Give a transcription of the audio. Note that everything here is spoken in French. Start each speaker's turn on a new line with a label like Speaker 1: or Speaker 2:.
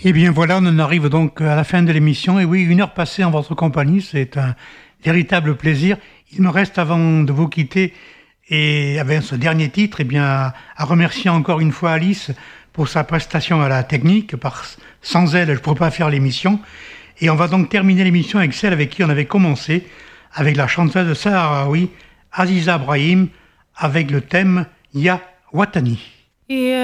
Speaker 1: Et bien voilà, on en arrive donc à la fin de l'émission. Et oui, 1 heure passée en votre compagnie, c'est un véritable plaisir. Il me reste avant de vous quitter et avec ce dernier titre, eh bien, à remercier encore une fois Alice pour sa prestation à la technique. Sans elle, je ne pourrais pas faire l'émission. Et on va donc terminer l'émission avec celle avec qui on avait commencé, avec la chanteuse sahraoui Aziza Brahim, avec le thème Ya Watani.